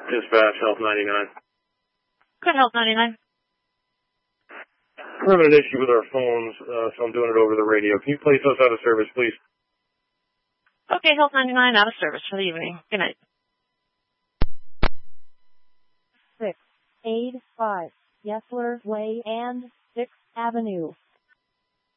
Dispatch, Health 99. Good, Health 99. We're having an issue with our phones, so I'm doing it over the radio. Can you place us out of service, please? Okay, Health 99, out of service for the evening. Good night. 685 Yesler Way and 6th Avenue.